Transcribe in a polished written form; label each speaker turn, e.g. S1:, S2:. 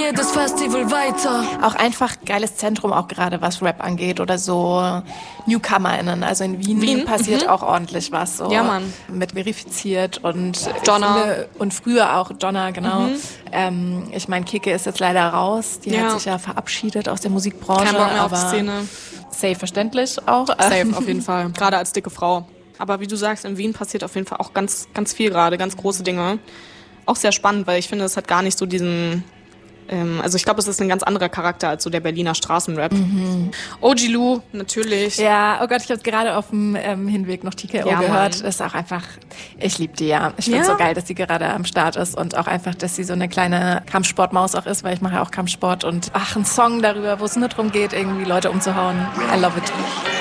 S1: jedes Festival weiter.
S2: Auch einfach geiles Zentrum, auch gerade was Rap angeht oder so NewcomerInnen. Also in Wien passiert auch ordentlich was. So
S3: Ja, Mann.
S2: Mit Verifiziert und
S3: Donner.
S2: Und früher auch Donner, genau. Ich meine, Kike ist jetzt leider raus. Die hat sich ja verabschiedet aus der Musikbranche.
S3: Kein Bock mehr auf
S2: aber
S3: Szene.
S2: Safe verständlich auch.
S3: Safe, auf jeden Fall. Gerade als dicke Frau. Aber wie du sagst, in Wien passiert auf jeden Fall auch ganz, ganz viel gerade, ganz große Dinge. Auch sehr spannend, weil ich finde, es hat gar nicht so diesen... Also ich glaube, es ist ein ganz anderer Charakter als so der Berliner Straßenrap. OG Lou, natürlich.
S2: Ja, oh Gott, ich habe gerade auf dem Hinweg noch TKO gehört.
S3: Mann.
S2: Ist auch einfach, ich liebe die ja. Ich finde es so geil, dass sie gerade am Start ist und auch einfach, dass sie so eine kleine Kampfsportmaus auch ist, weil ich mache ja auch Kampfsport und ein Song darüber, wo es nur darum geht, irgendwie Leute umzuhauen. I love it.